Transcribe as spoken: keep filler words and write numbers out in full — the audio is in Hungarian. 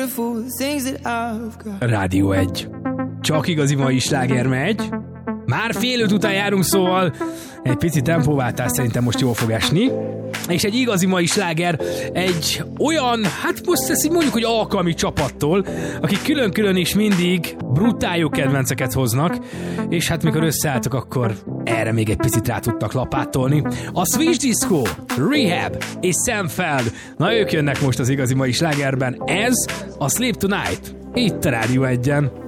Rádió egy. Csak igazi mai sláger megy. Már fél öt után járunk, szóval egy pici tempóváltás szerintem most jól fog esni. És egy igazi mai sláger egy olyan, hát most ezt így mondjuk, hogy alkalmi csapattól, akik külön-külön is mindig brutál jó kedvenceket hoznak, és hát mikor összeálltak, akkor erre még egy picit rá tudtak lapátolni. A Switch Disco, Rehab és Sam Feld. Na, ők jönnek most az igazi mai slágerben. Ez a Sleep Tonight. Itt a Rádió egyen.